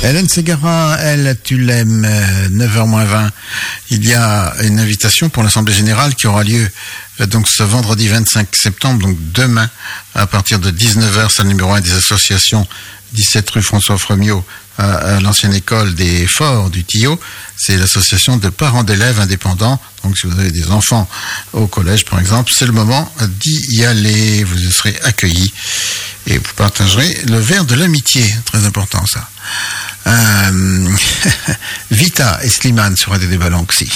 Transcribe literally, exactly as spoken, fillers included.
Hélène Ségara, elle, tu l'aimes, neuf heures moins vingt. Il y a une invitation pour l'Assemblée Générale qui aura lieu donc ce vendredi vingt-cinq septembre, donc demain, à partir de dix-neuf heures, salle numéro un des associations, dix-sept rue François Fremiot, à, à l'ancienne école des Forts du Tillot. C'est l'association de parents d'élèves indépendants. Donc si vous avez des enfants au collège par exemple, c'est le moment d'y aller. Vous serez accueillis et vous partagerez le verre de l'amitié. Très important ça. Euh, Vita et Slimane sur Radio des Ballons aussi.